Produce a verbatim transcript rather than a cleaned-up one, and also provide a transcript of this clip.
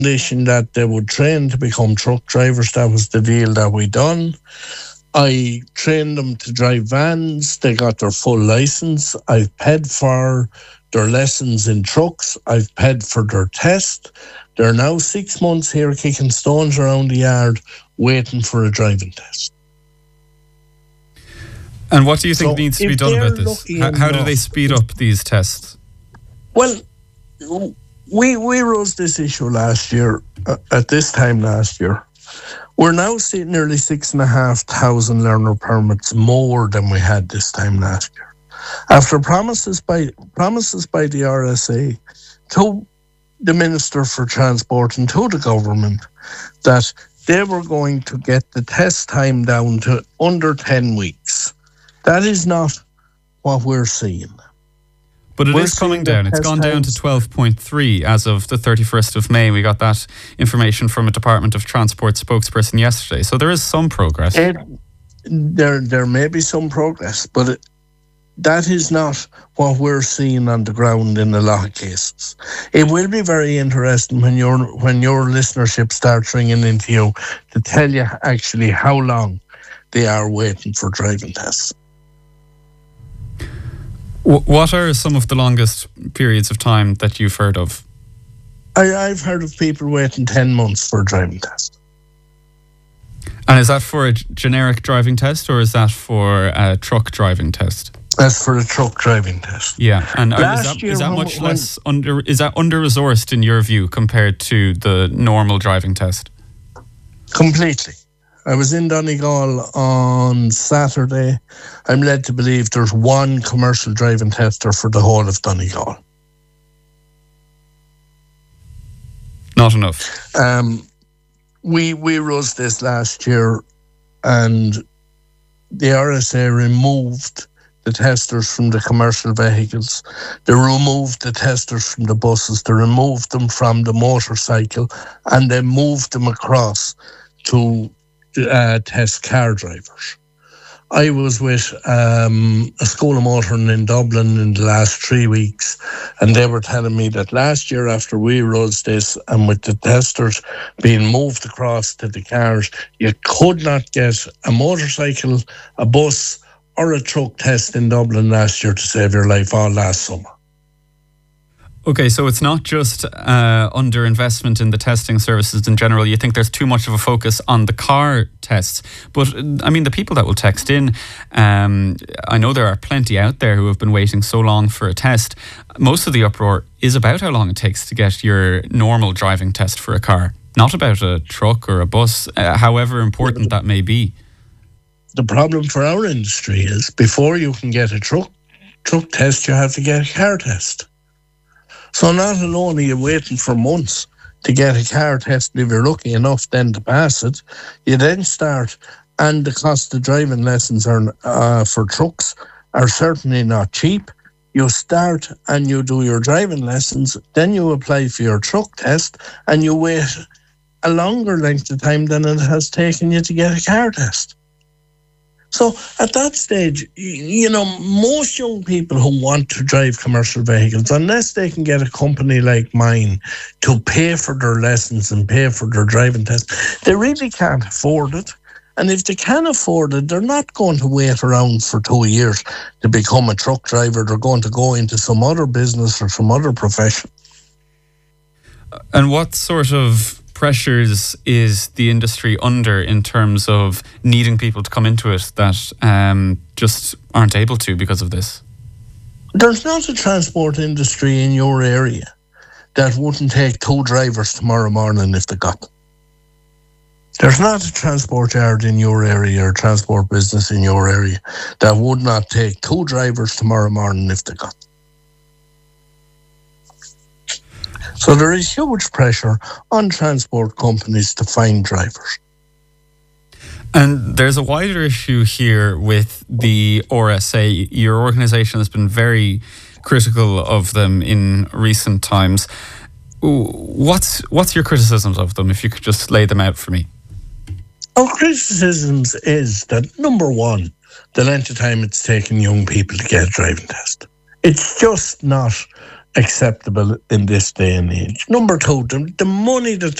condition that they would train to become truck drivers. That was the deal that we done. I trained them to drive vans. They got their full license. I've paid for their lessons in trucks. I've paid for their test. They're now six months here kicking stones around the yard waiting for a driving test. And what do you think so needs to be done about this? How, how do they speed up these tests? Well, we we rose this issue last year, uh, at this time last year. We're now seeing nearly six and a half thousand learner permits more than we had this time last year. After promises by promises by the R S A to the Minister for Transport and to the government that they were going to get the test time down to under ten weeks. That is not what we're seeing. But it we're is coming down. It's gone down to twelve point three as of the thirty-first of May. We got that information from a Department of Transport spokesperson yesterday. So there is some progress. It, there, there may be some progress, but it, that is not what we're seeing on the ground in a lot of cases. It will be very interesting when your when your listenership starts ringing into you to tell you actually how long they are waiting for driving tests. What are some of the longest periods of time that you've heard of? I, I've heard of people waiting ten months for a driving test. And is that for a generic driving test or is that for a truck driving test? That's for a truck driving test. Yeah, and Last is that, year, is that when, much when, less under? Is that under-resourced in your view compared to the normal driving test? Completely. I was in Donegal on Saturday. I'm led to believe there's one commercial driving tester for the whole of Donegal. Not enough. Um, we we rose this last year, and the R S A removed the testers from the commercial vehicles. They removed the testers from the buses. They removed them from the motorcycle, and they moved them across to Uh, test car drivers. I was with um, a school of motoring in Dublin in the last three weeks, and they were telling me that last year after we rose this, and with the testers being moved across to the cars, you could not get a motorcycle, a bus or a truck test in Dublin last year to save your life all last summer. Okay, so it's not just uh, under-investment in the testing services in general. You think there's too much of a focus on the car tests. But, I mean, the people that will text in, um, I know there are plenty out there who have been waiting so long for a test. Most of the uproar is about how long it takes to get your normal driving test for a car, not about a truck or a bus, uh, however important that may be. The problem for our industry is before you can get a truck, truck test, you have to get a car test. So not alone are you waiting for months to get a car test, if you're lucky enough then to pass it, you then start, and the cost of driving lessons are uh, for trucks are certainly not cheap. You start and you do your driving lessons, then you apply for your truck test, and you wait a longer length of time than it has taken you to get a car test. So at that stage, you know, most young people who want to drive commercial vehicles, unless they can get a company like mine to pay for their lessons and pay for their driving test, they really can't afford it. And if they can afford it, they're not going to wait around for two years to become a truck driver. They're going to go into some other business or some other profession. And what sort of pressures is the industry under in terms of needing people to come into it that um, just aren't able to because of this? There's not a transport industry in your area that wouldn't take two drivers tomorrow morning if they got them. There's not a transport yard in your area or transport business in your area that would not take two drivers tomorrow morning if they got them. So there is huge pressure on transport companies to find drivers. And there's a wider issue here with the R S A. Your organisation has been very critical of them in recent times. What's what's your criticisms of them, if you could just lay them out for me? Our criticisms is that, number one, the length of time it's taken young people to get a driving test. It's just not acceptable in this day and age. Number two, the, the money that